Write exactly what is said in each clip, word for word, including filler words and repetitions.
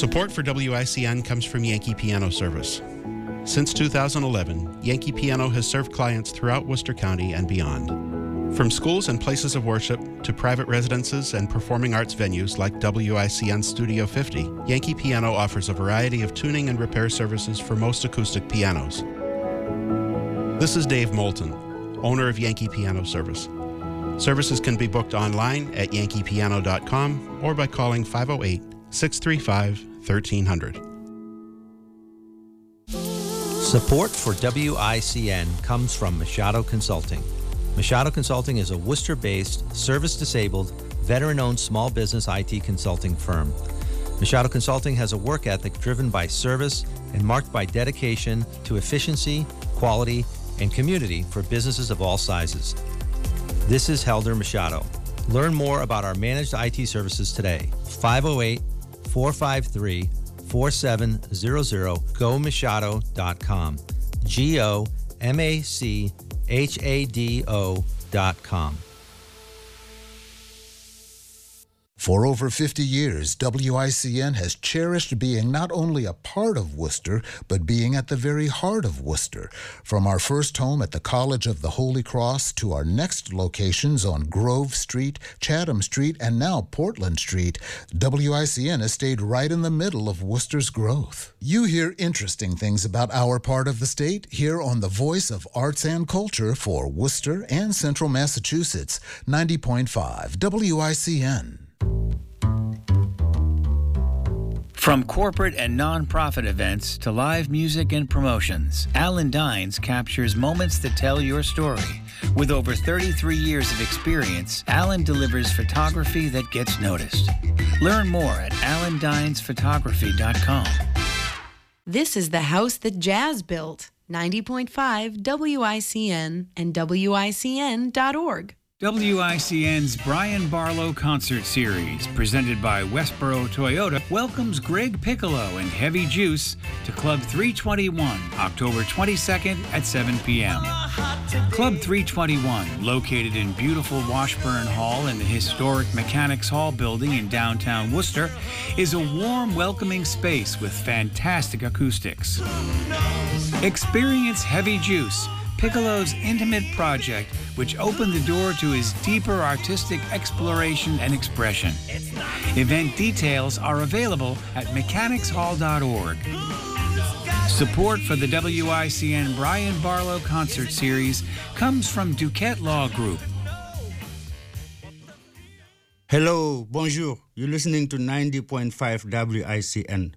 Support for W I C N comes from Yankee Piano Service. Since two thousand eleven, Yankee Piano has served clients throughout Worcester County and beyond. From schools and places of worship to private residences and performing arts venues like W I C N Studio fifty, Yankee Piano offers a variety of tuning and repair services for most acoustic pianos. This is Dave Moulton, owner of Yankee Piano Service. Services can be booked online at yankee piano dot com or by calling five oh eight, six three five, one three zero zero. Support for W I C N comes from Machado Consulting. Machado Consulting is a Worcester-based, service-disabled, veteran-owned small business I T consulting firm. Machado Consulting has a work ethic driven by service and marked by dedication to efficiency, quality, and community for businesses of all sizes. This is Helder Machado. Learn more about our managed I T services today. five oh eight, four five three, four seven zero zero, go machado dot com. G O M A C H A D O dot com. For over fifty years, W I C N has cherished being not only a part of Worcester, but being at the very heart of Worcester. From our first home at the College of the Holy Cross to our next locations on Grove Street, Chatham Street, and now Portland Street, W I C N has stayed right in the middle of Worcester's growth. You hear interesting things about our part of the state here on the Voice of Arts and Culture for Worcester and Central Massachusetts, ninety point five W I C N. From corporate and nonprofit events to live music and promotions, Alan Dines captures moments that tell your story. With over thirty-three years of experience, Alan delivers photography that gets noticed. Learn more at alan dines photography dot com. This is the house that jazz built. ninety point five W I C N and W I C N dot org. W I C N's Brian Barlow Concert Series, presented by Westboro Toyota, welcomes Greg Piccolo and Heavy Juice to Club three twenty-one, October twenty-second at seven p.m. Club three twenty-one, located in beautiful Washburn Hall in the historic Mechanics Hall building in downtown Worcester, is a warm, welcoming space with fantastic acoustics. Experience Heavy Juice, Piccolo's intimate project, which opened the door to his deeper artistic exploration and expression. Event details are available at mechanics hall dot org. Support for the W I C N Brian Barlow Concert Series comes from Duquette Law Group. Hello, bonjour. You're listening to ninety point five W I C N.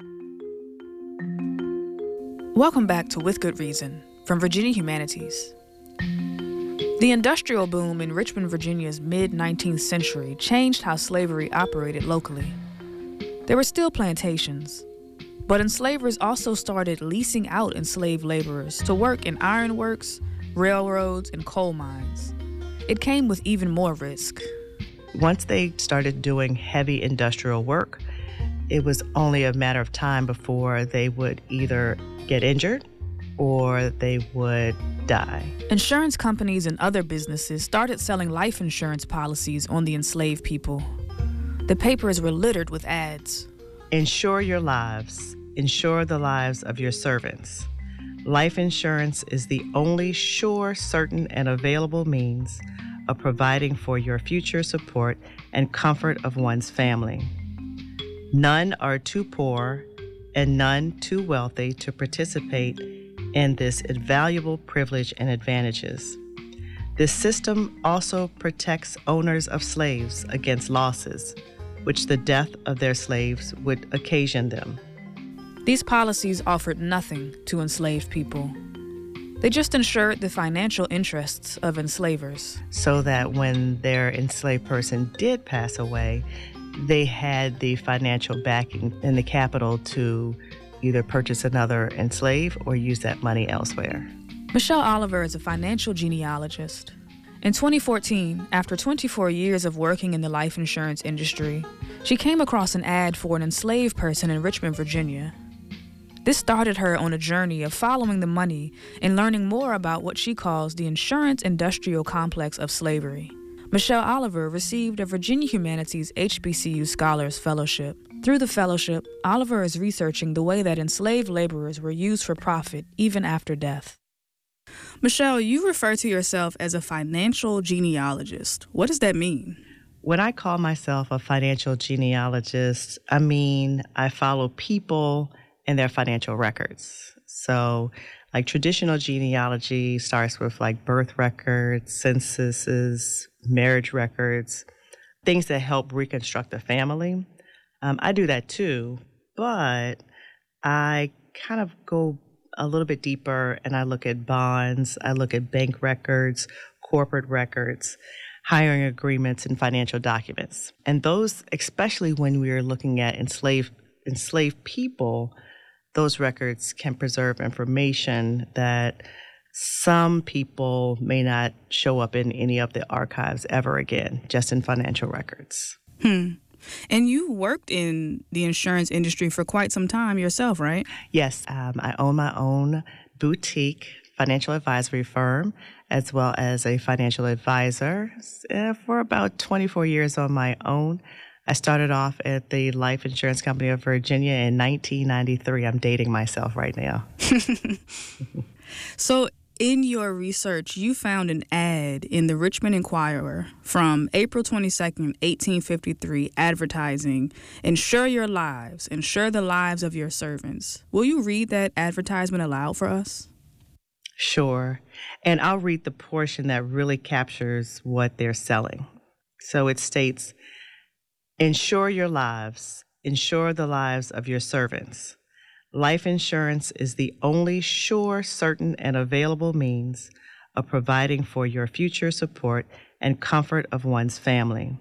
Welcome back to With Good Reason from Virginia Humanities. The industrial boom in Richmond, Virginia's mid-nineteenth century changed how slavery operated locally. There were still plantations, but enslavers also started leasing out enslaved laborers to work in ironworks, railroads, and coal mines. It came with even more risk. Once they started doing heavy industrial work, it was only a matter of time before they would either get injured or they would die. Insurance companies and other businesses started selling life insurance policies on the enslaved people. The papers were littered with ads. Insure your lives. Insure the lives of your servants. Life insurance is the only sure, certain, and available means of providing for your future support and comfort of one's family. None are too poor and none too wealthy to participate in this invaluable privilege and advantages. This system also protects owners of slaves against losses, which the death of their slaves would occasion them. These policies offered nothing to enslaved people. They just ensured the financial interests of enslavers. So that when their enslaved person did pass away, they had the financial backing and the capital to either purchase another enslaved or use that money elsewhere. Michelle Oliver is a financial genealogist. In twenty fourteen, after twenty-four years of working in the life insurance industry, she came across an ad for an enslaved person in Richmond, Virginia. This started her on a journey of following the money and learning more about what she calls the insurance industrial complex of slavery. Michelle Oliver received a Virginia Humanities H B C U Scholars Fellowship. Through the fellowship, Oliver is researching the way that enslaved laborers were used for profit even after death. Michelle, you refer to yourself as a financial genealogist. What does that mean? When I call myself a financial genealogist, I mean I follow people and their financial records. So, like traditional genealogy starts with like birth records, censuses, marriage records, things that help reconstruct a family. Um, I do that too, but I kind of go a little bit deeper and I look at bonds, I look at bank records, corporate records, hiring agreements, and financial documents. And those, especially when we are looking at enslaved enslaved people, those records can preserve information that some people may not show up in any of the archives ever again, just in financial records. Hmm. And you worked in the insurance industry for quite some time yourself, right? Yes. Um, I own my own boutique financial advisory firm, as well as a financial advisor uh, for about twenty-four years on my own. I started off at the Life Insurance Company of Virginia in nineteen ninety-three. I'm dating myself right now. So in your research, you found an ad in the Richmond Enquirer from April twenty-second, eighteen fifty-three, advertising, "Insure your lives, insure the lives of your servants." Will you read that advertisement aloud for us? Sure. And I'll read the portion that really captures what they're selling. So it states, "Insure your lives, insure the lives of your servants. Life insurance is the only sure, certain, and available means of providing for your future support and comfort of one's family.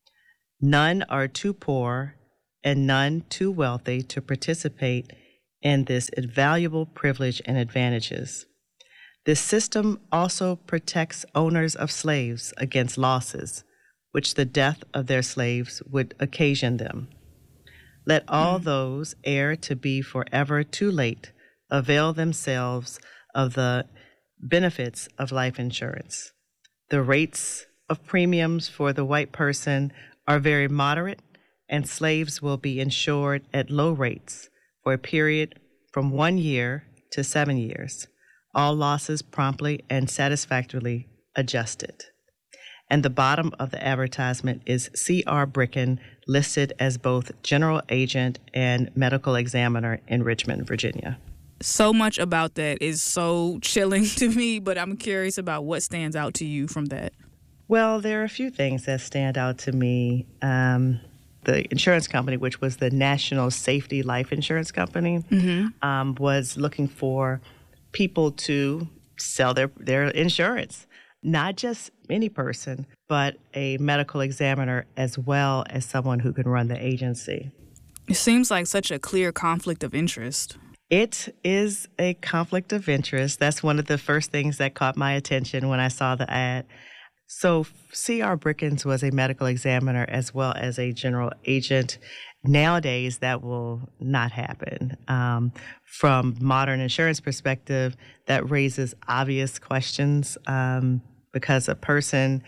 None are too poor and none too wealthy to participate in this invaluable privilege and advantages. This system also protects owners of slaves against losses, which the death of their slaves would occasion them. Let all mm. those ere to be forever too late avail themselves of the benefits of life insurance. The rates of premiums for the white person are very moderate, and slaves will be insured at low rates for a period from one year to seven years, all losses promptly and satisfactorily adjusted." And the bottom of the advertisement is C R Bricken, listed as both general agent and medical examiner in Richmond, Virginia. So much about that is so chilling to me, but I'm curious about what stands out to you from that. Well, there are a few things that stand out to me. Um, the insurance company, which was the National Safety Life Insurance Company, mm-hmm. um, was looking for people to sell their, their insurance. Not just any person, but a medical examiner as well as someone who can run the agency. It seems like such a clear conflict of interest. It is a conflict of interest. That's one of the first things that caught my attention when I saw the ad. So C R Brickens was a medical examiner as well as a general agent. Nowadays, that will not happen. Um, from modern insurance perspective, that raises obvious questions. Um, because a person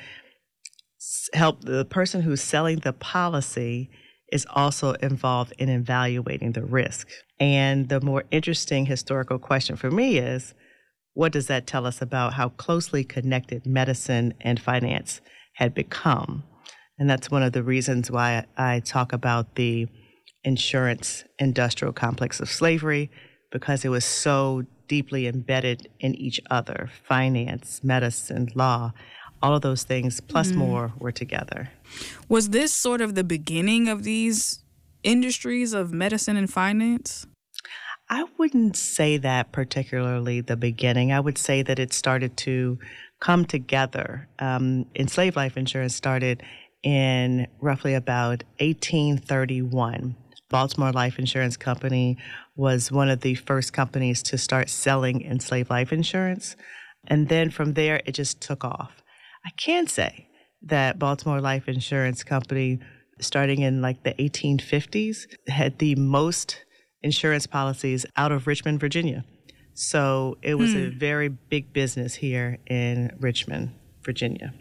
help the person who's selling the policy is also involved in evaluating the risk. And the more interesting historical question for me is, what does that tell us about how closely connected medicine and finance had become? And that's one of the reasons why I talk about the insurance industrial complex of slavery, because it was so deeply embedded in each other. Finance, medicine, law, all of those things, plus mm. more, were together. Was this sort of the beginning of these industries of medicine and finance? I wouldn't say that particularly the beginning. I would say that it started to come together. Um, enslaved life insurance started in roughly about eighteen thirty-one. Baltimore Life Insurance Company was one of the first companies to start selling enslaved life insurance. And then from there, it just took off. I can say that Baltimore Life Insurance Company, starting in like the eighteen fifties, had the most insurance policies out of Richmond, Virginia. So it was hmm. a very big business here in Richmond, Virginia.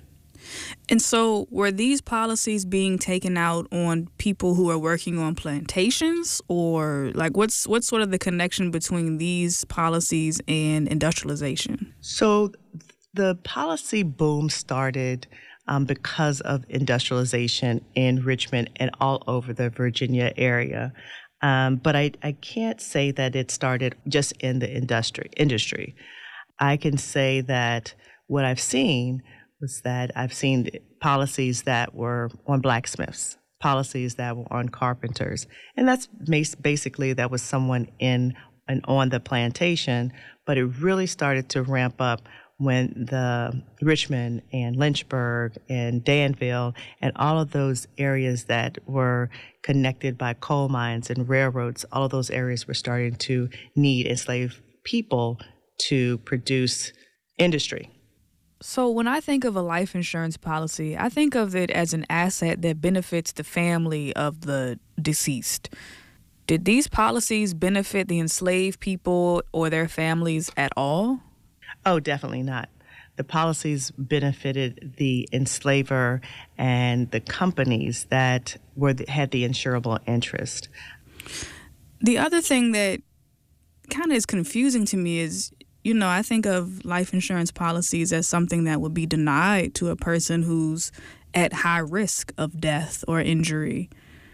And so were these policies being taken out on people who are working on plantations, or like what's what's sort of the connection between these policies and industrialization? So the policy boom started um, because of industrialization in Richmond and all over the Virginia area. Um, but I, I can't say that it started just in the industry industry. I can say that what I've seen was that I've seen policies that were on blacksmiths, policies that were on carpenters. And that's basically that was someone in and on the plantation, but it really started to ramp up when the Richmond and Lynchburg and Danville and all of those areas that were connected by coal mines and railroads, all of those areas were starting to need enslaved people to produce industry. So when I think of a life insurance policy, I think of it as an asset that benefits the family of the deceased. Did these policies benefit the enslaved people or their families at all? Oh, definitely not. The policies benefited the enslaver and the companies that were had the insurable interest. The other thing that kind of is confusing to me is, you know, I think of life insurance policies as something that would be denied to a person who's at high risk of death or injury.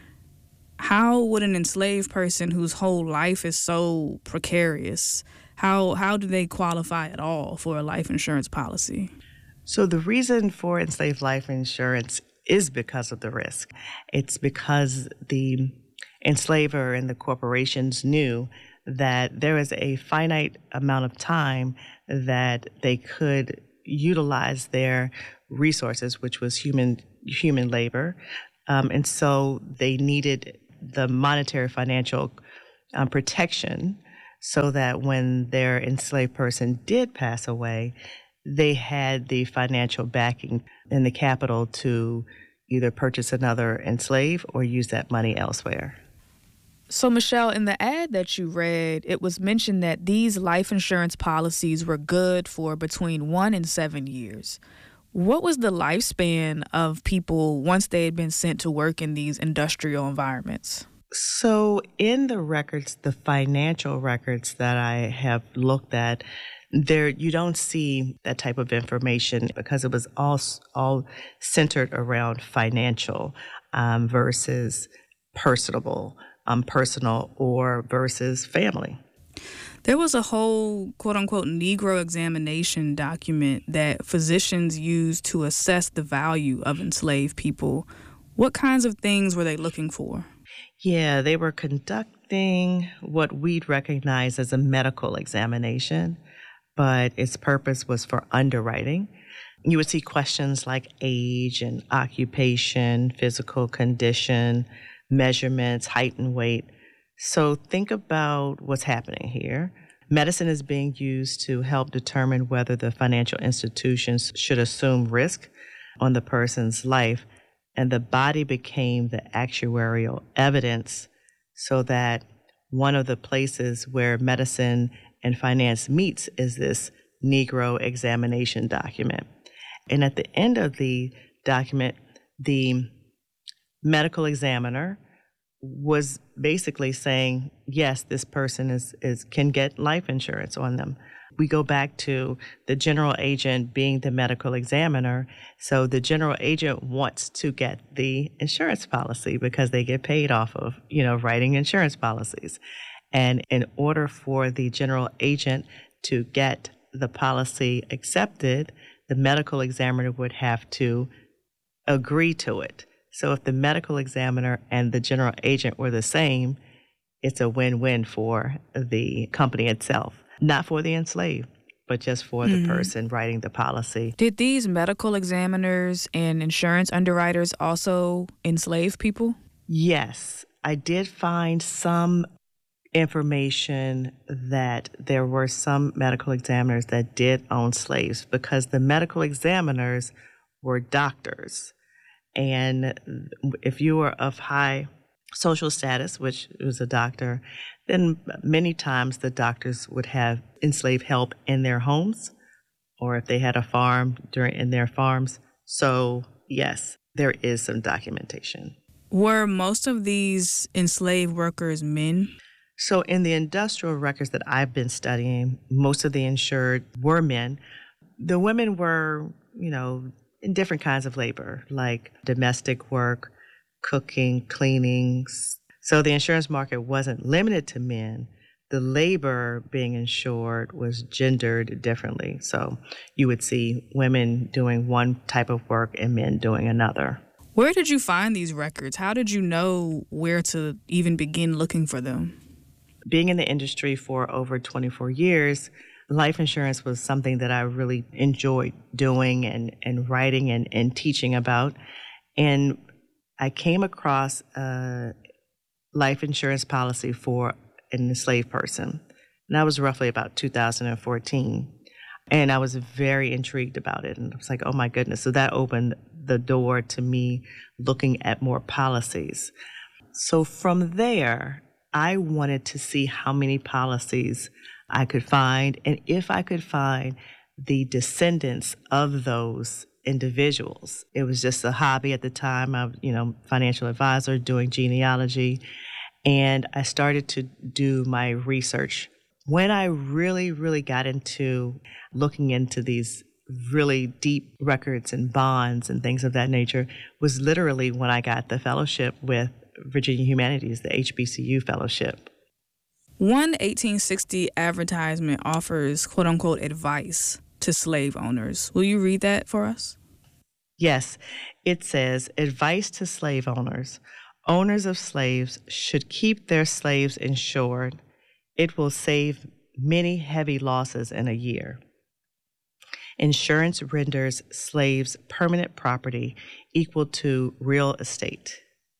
How would an enslaved person whose whole life is so precarious, how how do they qualify at all for a life insurance policy? So the reason for enslaved life insurance is because of the risk. It's because the enslaver and the corporations knew that there is a finite amount of time that they could utilize their resources, which was human human labor. Um, and so they needed the monetary financial um, protection so that when their enslaved person did pass away, they had the financial backing and the capital to either purchase another enslaved or use that money elsewhere. So, Michelle, in the ad that you read, it was mentioned that these life insurance policies were good for between one and seven years. What was the lifespan of people once they had been sent to work in these industrial environments? So in the records, the financial records that I have looked at, there you don't see that type of information because it was all all centered around financial um, versus personable. Um, personal or versus family. There was a whole quote-unquote Negro examination document that physicians used to assess the value of enslaved people. What kinds of things were they looking for? Yeah, they were conducting what we'd recognize as a medical examination, but its purpose was for underwriting. You would see questions like age and occupation, physical condition, measurements, height and weight. So think about what's happening here. Medicine is being used to help determine whether the financial institutions should assume risk on the person's life, and the body became the actuarial evidence so that one of the places where medicine and finance meets is this Negro examination document. And at the end of the document, the medical examiner was basically saying, yes, this person is, is can get life insurance on them. We go back to the general agent being the medical examiner. So the general agent wants to get the insurance policy because they get paid off of, you know, writing insurance policies. And in order for the general agent to get the policy accepted, the medical examiner would have to agree to it. So if the medical examiner and the general agent were the same, it's a win-win for the company itself, not for the enslaved, but just for the mm-hmm. person writing the policy. Did these medical examiners and insurance underwriters also enslave people? Yes, I did find some information that there were some medical examiners that did own slaves because the medical examiners were doctors. And if you were of high social status, which was a doctor, then many times the doctors would have enslaved help in their homes, or if they had a farm during in their farms, So, yes, there is some documentation. Were most of these enslaved workers men? So in the industrial records that I've been studying, most of the insured were men. The women were, you know, in different kinds of labor, like domestic work, cooking, cleaning. So the insurance market wasn't limited to men. The labor being insured was gendered differently. So you would see women doing one type of work and men doing another. Where did you find these records? How did you know where to even begin looking for them? Being in the industry for over twenty-four years, life insurance was something that I really enjoyed doing and, and writing and, and teaching about. And I came across a life insurance policy for an enslaved person. And that was roughly about two thousand fourteen. And I was very intrigued about it. And I was like, oh my goodness. So that opened the door to me looking at more policies. So from there, I wanted to see how many policies I could find, and if I could find the descendants of those individuals. It was just a hobby at the time. I was, you know, financial advisor doing genealogy, and I started to do my research. When I really, really got into looking into these really deep records and bonds and things of that nature was literally when I got the fellowship with Virginia Humanities, the H B C U fellowship. One eighteen sixty advertisement offers quote-unquote advice to slave owners. Will you read that for us? Yes. It says, advice to slave owners. Owners of slaves should keep their slaves insured. It will save many heavy losses in a year. Insurance renders slaves permanent property equal to real estate.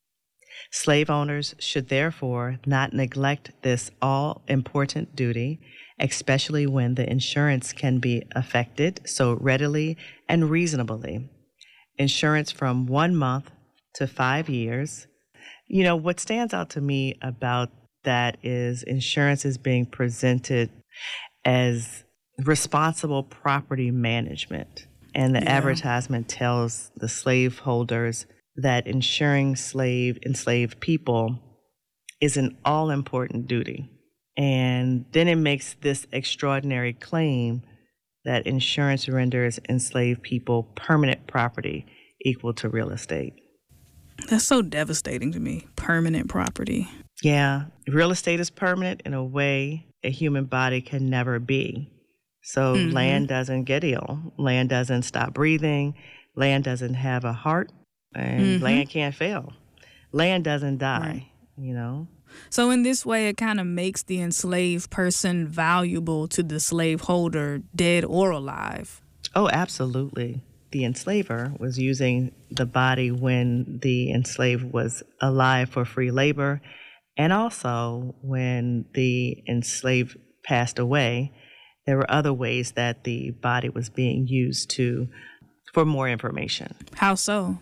Slave owners should therefore not neglect this all-important duty, especially when the insurance can be effected so readily and reasonably. Insurance from one month to five years. You know, what stands out to me about that is insurance is being presented as responsible property management. And the yeah. advertisement tells the slaveholders that insuring slave enslaved people is an all-important duty. And then it makes this extraordinary claim that insurance renders enslaved people permanent property equal to real estate. That's so devastating to me, permanent property. Yeah, real estate is permanent in a way a human body can never be. So mm-hmm. land doesn't get ill, land doesn't stop breathing, land doesn't have a heart, and mm-hmm. land can't fail. Land doesn't die, right. you know? So in this way, it kind of makes the enslaved person valuable to the slaveholder, dead or alive. Oh, absolutely. The enslaver was using the body when the enslaved was alive for free labor, and also when the enslaved passed away, there were other ways that the body was being used to for more information. How so?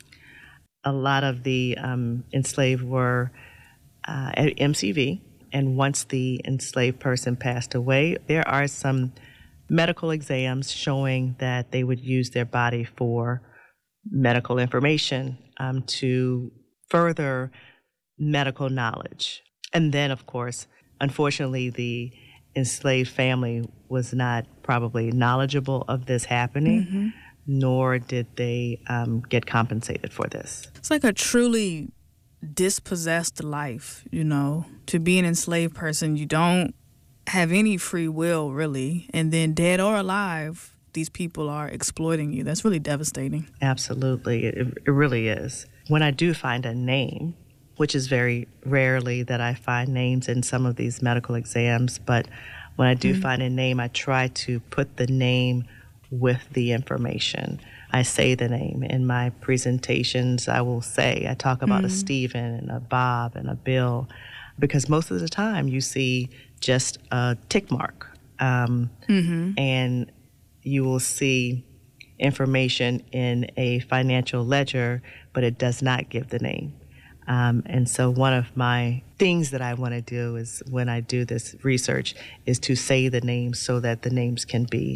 A lot of the um, enslaved were uh, at M C V, and once the enslaved person passed away, there are some medical exams showing that they would use their body for medical information um, to further medical knowledge. And then, of course, unfortunately, the enslaved family was not probably knowledgeable of this happening, mm-hmm. nor did they um, get compensated for this. It's like a truly dispossessed life, you know. To be an enslaved person, you don't have any free will, really. And then dead or alive, these people are exploiting you. That's really devastating. Absolutely. It, it really is. When I do find a name, which is very rarely that I find names in some of these medical exams, but when I do mm-hmm. find a name, I try to put the name with the information. I say the name. In my presentations, I will say, I talk about mm-hmm. a Stephen and a Bob and a Bill, because most of the time you see just a tick mark. Um, mm-hmm. And you will see information in a financial ledger, but it does not give the name. Um, and so one of my things that I want to do is when I do this research is to say the names so that the names can be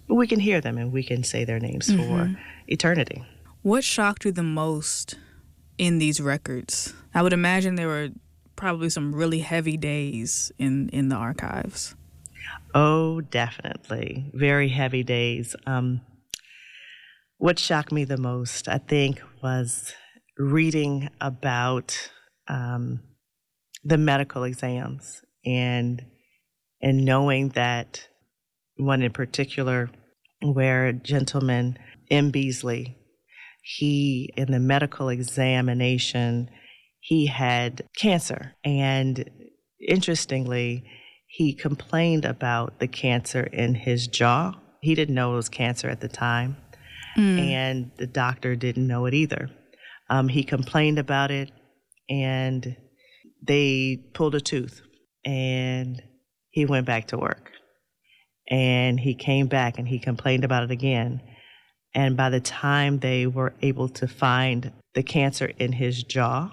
but we can hear them and we can say their names mm-hmm. for eternity. What shocked you the most in these records? I would imagine there were probably some really heavy days in, in the archives. Oh, definitely. Very heavy days. Um, what shocked me the most, I think, was reading about um, the medical exams and and knowing that one in particular where a gentleman, M. Beasley, he, in the medical examination, he had cancer. And interestingly, he complained about the cancer in his jaw. He didn't know it was cancer at the time, mm. and the doctor didn't know it either. Um, he complained about it, and they pulled a tooth, and he went back to work. And he came back, and he complained about it again. And by the time they were able to find the cancer in his jaw,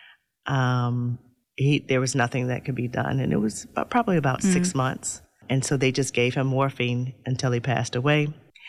um, he, there was nothing that could be done. And it was about, probably about mm-hmm. six months. And so they just gave him morphine until he passed away.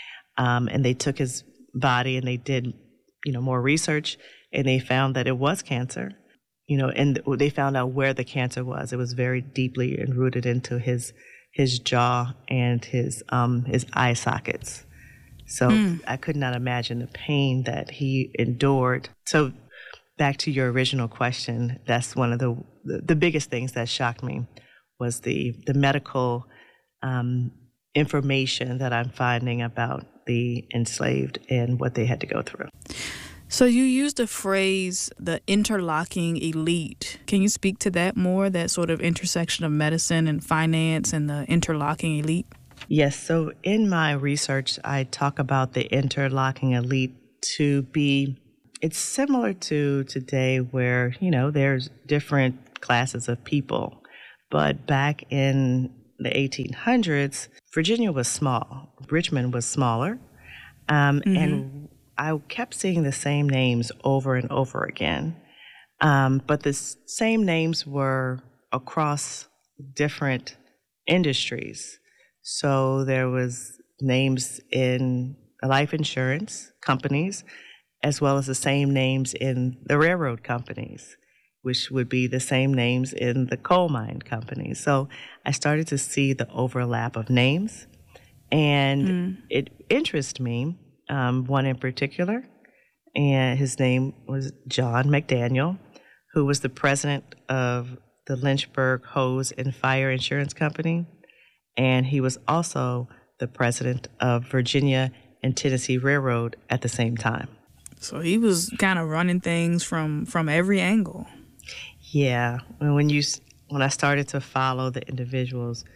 Um, and they took his body and they did, you know, more research, and they found that it was cancer. You know, and they found out where the cancer was. It was very deeply enrooted into his his jaw and his um, his eye sockets. So mm. I could not imagine the pain that he endured. So back to your original question, that's one of the the biggest things that shocked me was the the medical um, information that I'm finding about the enslaved and what they had to go through. So you used the phrase, the interlocking elite. Can you speak to that more, that sort of intersection of medicine and finance and the interlocking elite? Yes. So in my research, I talk about the interlocking elite to be, it's similar to today where, you know, there's different classes of people. But back in the eighteen hundreds, Virginia was small. Richmond was smaller. Um, mm-hmm. And I kept seeing the same names over and over again. Um, but the s- same names were across different industries. So there was names in the life insurance companies, as well as the same names in the railroad companies, which would be the same names in the coal mine companies. So I started to see the overlap of names, and mm. it interested me, um, one in particular, and his name was John McDaniel, who was the president of the Lynchburg Hose and Fire Insurance Company, and he was also the president of Virginia and Tennessee Railroad at the same time. So he was kind of running things from, from every angle. Yeah. When you when I started to follow the individuals,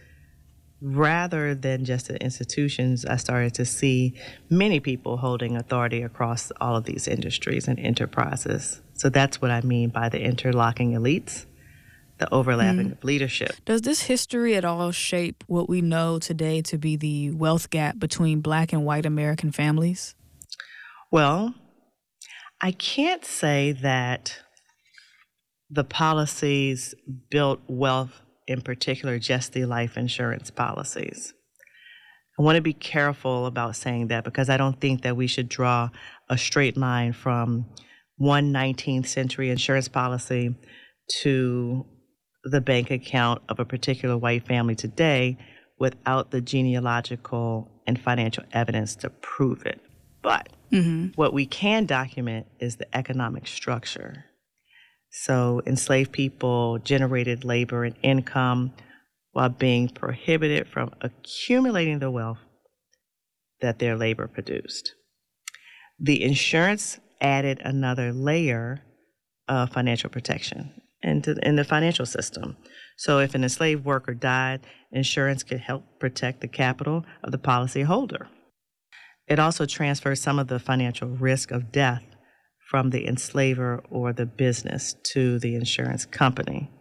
rather than just the institutions, I started to see many people holding authority across all of these industries and enterprises. So that's what I mean by the interlocking elites, the overlapping mm. of leadership. Does this history at all shape what we know today to be the wealth gap between Black and white American families? Well, I can't say that the policies built wealth, in particular, just the life insurance policies. I want to be careful about saying that because I don't think that we should draw a straight line from one nineteenth century insurance policy to the bank account of a particular white family today without the genealogical and financial evidence to prove it. But mm-hmm. what we can document is the economic structure. So enslaved people generated labor and income while being prohibited from accumulating the wealth that their labor produced. The insurance added another layer of financial protection into in the financial system. So if an enslaved worker died, insurance could help protect the capital of the policyholder. It also transfers some of the financial risk of death from the enslaver or the business to the insurance company.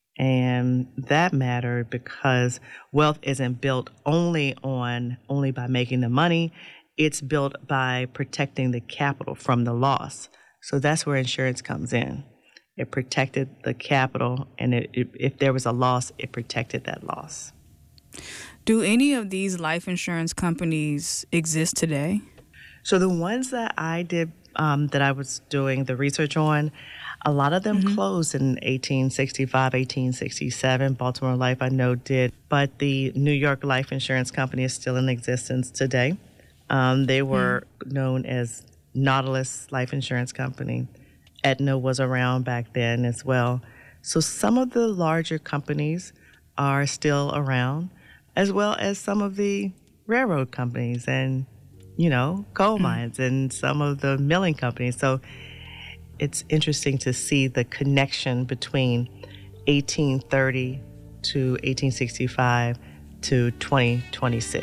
And that mattered because wealth isn't built only on only by making the money, it's built by protecting the capital from the loss. So that's where insurance comes in. It protected the capital, and it, it, if there was a loss, it protected that loss. Do any of these life insurance companies exist today? So the ones that I did, um, that I was doing the research on, a lot of them mm-hmm. closed in eighteen sixty-five, eighteen sixty-seven. Baltimore Life, I know, did. But the New York Life Insurance Company is still in existence today. Um, they were mm. known as Nautilus Life Insurance Company. Aetna was around back then as well. So some of the larger companies are still around, as well as some of the railroad companies and, you know, coal mines mm. and some of the milling companies. So it's interesting to see the connection between eighteen thirty to eighteen sixty-five to twenty twenty-six.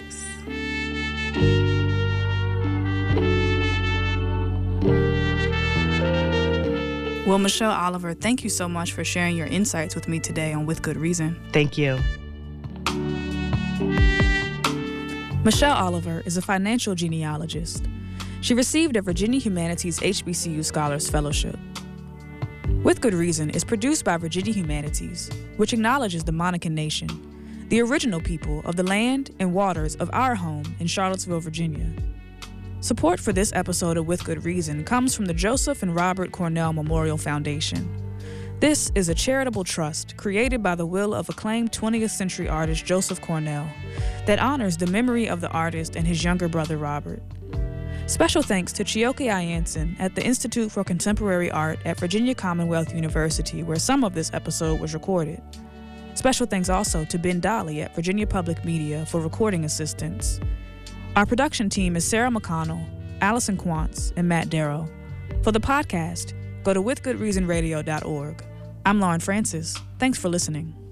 Well, Michelle Oliver, thank you so much for sharing your insights with me today on With Good Reason. Thank you. Michelle Oliver is a financial genealogist. She received a Virginia Humanities H B C U Scholars Fellowship. With Good Reason is produced by Virginia Humanities, which acknowledges the Monacan Nation, the original people of the land and waters of our home in Charlottesville, Virginia. Support for this episode of With Good Reason comes from the Joseph and Robert Cornell Memorial Foundation. This is a charitable trust created by the will of acclaimed twentieth century artist Joseph Cornell that honors the memory of the artist and his younger brother Robert. Special thanks to Chioke Ayanson at the Institute for Contemporary Art at Virginia Commonwealth University, where some of this episode was recorded. Special thanks also to Ben Dolly at Virginia Public Media for recording assistance. Our production team is Sarah McConnell, Allison Quantz, and Matt Darrow. For the podcast, go to with good reason radio dot org. I'm Lauren Francis. Thanks for listening.